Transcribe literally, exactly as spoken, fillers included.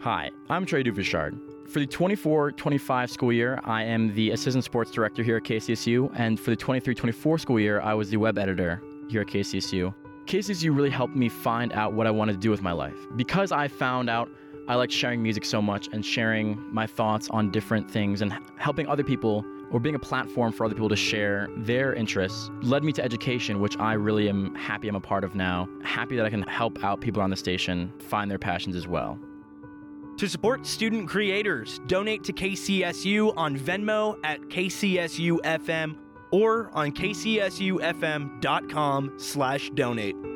Hi, I'm Trey Duvishard. For the twenty-four twenty-five school year, I am the Assistant Sports Director here at K C S U, and for the twenty-three twenty-four school year, I was the Web Editor here at K C S U. K C S U really helped me find out what I wanted to do with my life. Because I found out I like sharing music so much and sharing my thoughts on different things and helping other people, or being a platform for other people to share their interests, led me to education, which I really am happy I'm a part of now. Happy that I can help out people on the station find their passions as well. To support student creators, donate to K C S U on Venmo at K C S U F M or on K C S U F M dot com slash donate.